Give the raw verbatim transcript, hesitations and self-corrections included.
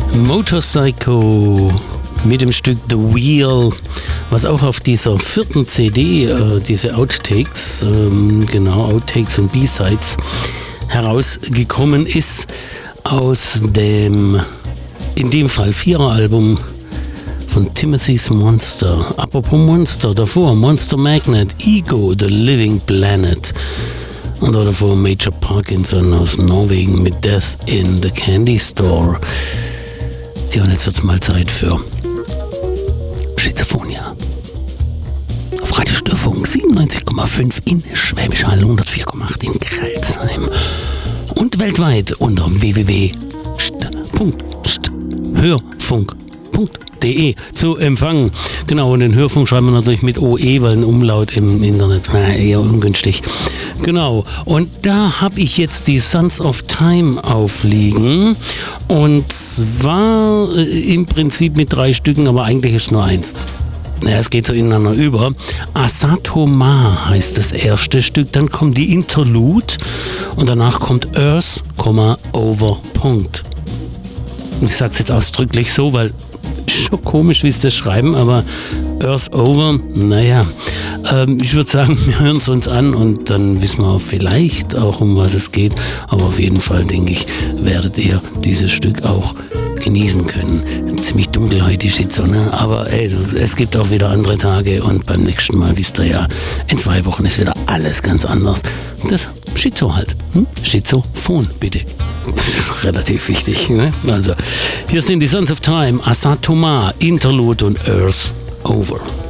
Motorpsycho mit dem Stück The Wheel, was auch auf dieser vierten C D, äh, diese Outtakes, ähm, genau, Outtakes und B-Sides herausgekommen ist, aus dem, in dem Fall Vierer-Album von Timothy's Monster. Apropos Monster, davor Monster Magnet, Ego, The Living Planet. Und davor Major Parkinson aus Norwegen mit Death in the Candy Store. Ja, und jetzt wird es mal Zeit für Schizophonia. Auf Radio Störfunk siebenundneunzig Komma fünf in Schwäbisch Hall, hundertvier Komma acht in Kralsheim. Und weltweit unter w w w punkt hörfunk punkt de zu empfangen. Genau, und den Hörfunk schreiben wir natürlich mit O E, weil ein Umlaut im Internet war eher ungünstig. Genau, und da habe ich jetzt die Sons of Time aufliegen. Und zwar äh, im Prinzip mit drei Stücken, aber eigentlich ist nur eins. Ja, es geht so ineinander über. Asatoma heißt das erste Stück, dann kommt die Interlude und danach kommt Earth, Over, Punkt. Ich sage es jetzt ausdrücklich so, weil schon komisch, wie sie das schreiben, aber Earth Over, naja, ähm, ich würde sagen, wir hören es uns an und dann wissen wir vielleicht auch, um was es geht, aber auf jeden Fall, denke ich, werdet ihr dieses Stück auch genießen können. Ziemlich dunkel heute die Schizo, ne? Aber ey, es gibt auch wieder andere Tage und beim nächsten Mal, wisst ihr ja, in zwei Wochen ist wieder alles ganz anders. Das Schizo halt. Hm? Schizophon, bitte. Relativ wichtig, ne? Also, hier sind die Sons of Time, Asatoma, Interlude und Earth Over.